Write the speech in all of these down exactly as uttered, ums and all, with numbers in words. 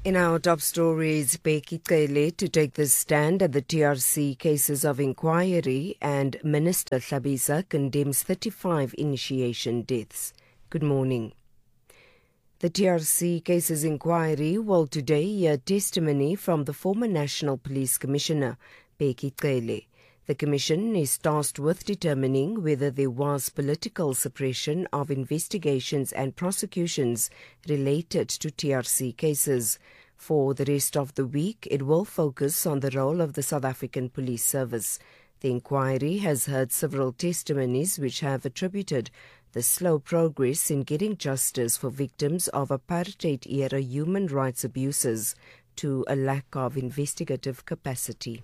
In our top stories, Bheki Cele to take the stand at the T R C cases of inquiry, and Minister Hlabisa condemns thirty-five initiation deaths. Good morning. The T R C cases inquiry will today hear testimony from the former National Police Commissioner, Bheki Cele. The Commission is tasked with determining whether there was political suppression of investigations and prosecutions related to T R C cases. For the rest of the week, it will focus on the role of the South African Police Service. The inquiry has heard several testimonies which have attributed the slow progress in getting justice for victims of apartheid-era human rights abuses to a lack of investigative capacity.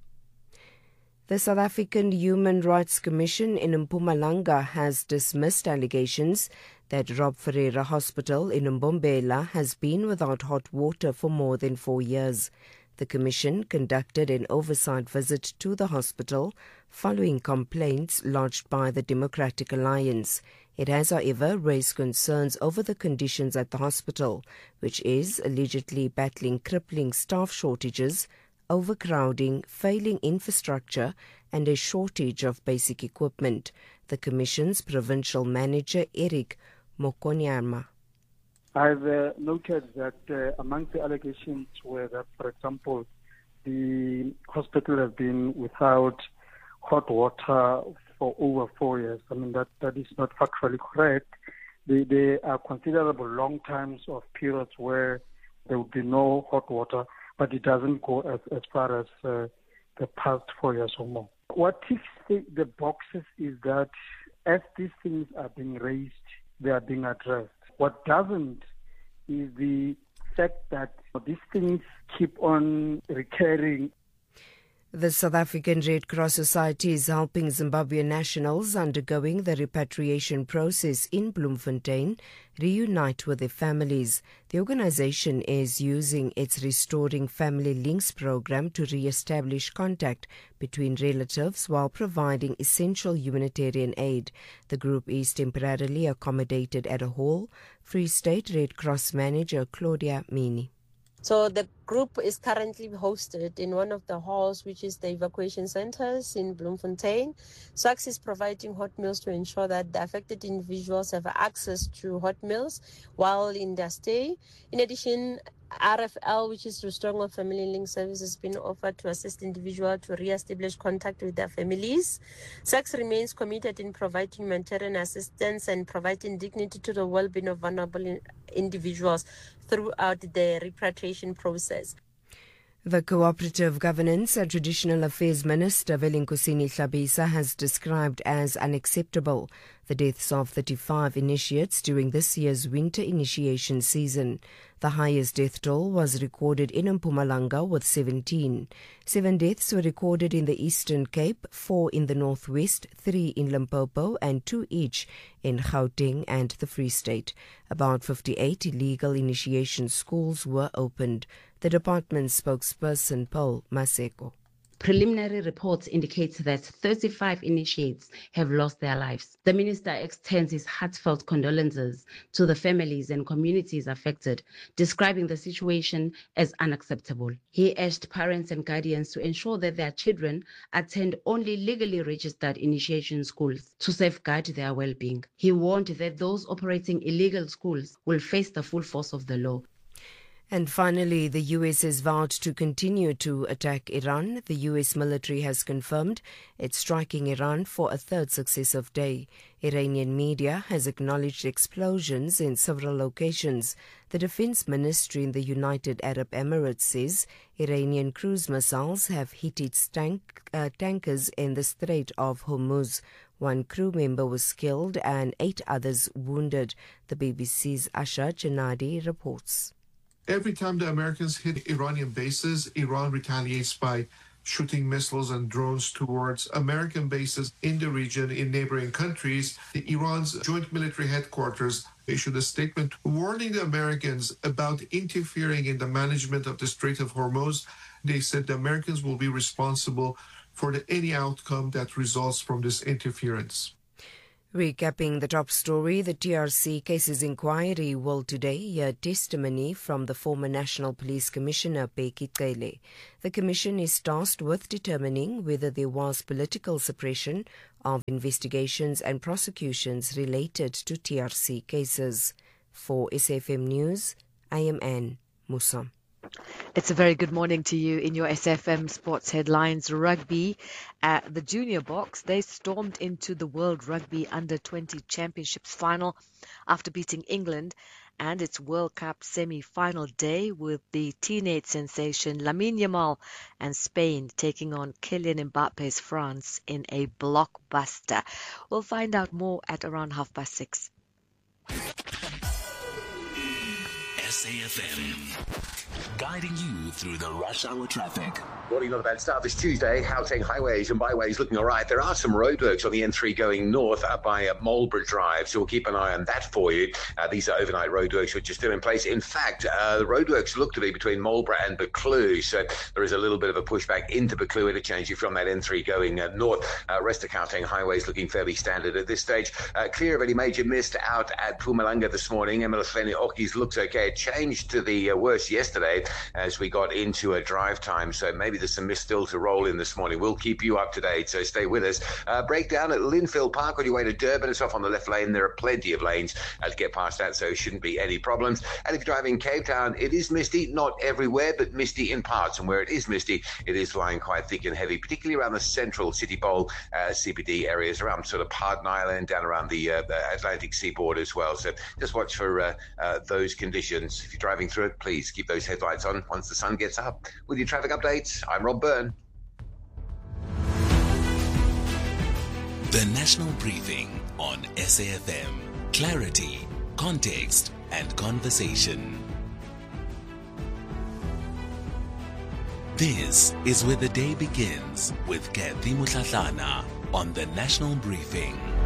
The South African Human Rights Commission in Mpumalanga has dismissed allegations that Rob Ferreira Hospital in Mbombela has been without hot water for more than four years. The Commission conducted an oversight visit to the hospital following complaints lodged by the Democratic Alliance. It has, however, raised concerns over the conditions at the hospital, which is allegedly battling crippling staff shortages, overcrowding, failing infrastructure, and a shortage of basic equipment. The Commission's provincial manager, Eric Mokonyama. I've uh, noted that uh, among the allegations were that, for example, the hospital has been without hot water for over four years. I mean, that, that is not factually correct. They, they are considerable long times of periods where there would be no hot water, but it doesn't go as, as far as uh, the past four years or more. What ticks the, the boxes is that as these things are being raised, they are being addressed. What doesn't is the fact that these things keep on recurring. The South African Red Cross Society is helping Zimbabwean nationals undergoing the repatriation process in Bloemfontein reunite with their families. The organization is using its Restoring Family Links program to re-establish contact between relatives while providing essential humanitarian aid. The group is temporarily accommodated at a hall. Free State Red Cross manager Claudia Mini. So the group is currently hosted in one of the halls, which is the evacuation centers in Bloemfontein. SACS is providing hot meals to ensure that the affected individuals have access to hot meals while in their stay. In addition, R F L, which is Restoring Family Link Service, has been offered to assist individuals to re-establish contact with their families. SACS remains committed in providing humanitarian assistance and providing dignity to the well-being of vulnerable in- individuals throughout the repatriation process. The Cooperative Governance and Traditional Affairs Minister Velenkosini Hlabisa has described as unacceptable the deaths of thirty-five initiates during this year's winter initiation season. The highest death toll was recorded in Mpumalanga with seventeen. Seven deaths were recorded in the Eastern Cape, four in the Northwest, three in Limpopo, and two each in Gauteng and the Free State. About fifty-eight illegal initiation schools were opened. The department's spokesperson, Paul Maseko. Preliminary reports indicate that thirty-five initiates have lost their lives. The minister extends his heartfelt condolences to the families and communities affected, describing the situation as unacceptable. He urged parents and guardians to ensure that their children attend only legally registered initiation schools to safeguard their well-being. He warned that those operating illegal schools will face the full force of the law. And finally, the U S has vowed to continue to attack Iran. The U S military has confirmed it's striking Iran for a third successive day. Iranian media has acknowledged explosions in several locations. The Defense Ministry in the United Arab Emirates says Iranian cruise missiles have hit its tank, uh, tankers in the Strait of Hormuz. One crew member was killed and eight others wounded. The B B C's Asha Janadi reports. Every time the Americans hit Iranian bases, Iran retaliates by shooting missiles and drones towards American bases in the region in neighboring countries. Iran's joint military headquarters issued a statement warning the Americans about interfering in the management of the Strait of Hormuz. They said the Americans will be responsible for the, any outcome that results from this interference. Recapping the top story, the T R C Cases Inquiry will today hear testimony from the former National Police Commissioner, Bheki Cele. The commission is tasked with determining whether there was political suppression of investigations and prosecutions related to T R C cases. For S A F M News, I am Anne Musa. It's a very good morning to you. In your S F M Sports headlines, rugby at the junior box, they stormed into the World Rugby Under twenty Championships final after beating England, and its World Cup semi-final day with the teenage sensation Lamine Yamal and Spain taking on Kylian Mbappe's France in a blockbuster. We'll find out more at around half past six. S A F M, guiding you through the rush hour traffic. Morning, not a bad start this Tuesday. Gauteng highways and byways looking all right. There are some roadworks on the N three going north up by uh, Marlborough Drive, so we'll keep an eye on that for you. Uh, these are overnight roadworks which are still in place. In fact, uh, the roadworks look to be between Marlborough and Buccleuch, so there is a little bit of a pushback into Buccleuch to change you from that N three going uh, north. Uh, rest of Gauteng highways looking fairly standard at this stage. Uh, clear of any major mist out at Mpumalanga this morning. eMalahleni Okies looks okay. It changed to the uh, worst yesterday as we got into a drive time, so maybe there's some mist still to roll in this morning. We'll keep you up to date, so stay with us. Uh, breakdown at Linfield Park on your way to Durban. It's off on the left lane. There are plenty of lanes uh, to get past that, so it shouldn't be any problems. And if you're driving Cape Town, it is misty, not everywhere, but misty in parts. And where it is misty, it is lying quite thick and heavy, particularly around the central City Bowl uh, C B D areas, around sort of Pardon Island, down around the, uh, the Atlantic seaboard as well. So just watch for uh, uh, those conditions. If you're driving through it, please keep those headlights on once the sun gets up. With your traffic updates, I'm Rob Byrne. The National Briefing on S A F M. Clarity, context, and conversation. This is where the day begins with Kathy Mutlatlana on the National Briefing.